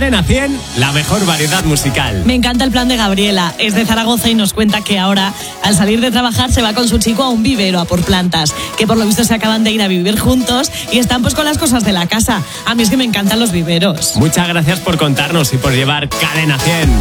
Cadena 100, la mejor variedad musical. Me encanta el plan de Gabriela. Es de Zaragoza y nos cuenta que ahora, al salir de trabajar, se va con su chico a un vivero a por plantas. Que por lo visto se acaban de ir a vivir juntos y están pues con las cosas de la casa. A mí es que me encantan los viveros. Muchas gracias por contarnos y por llevar Cadena 100.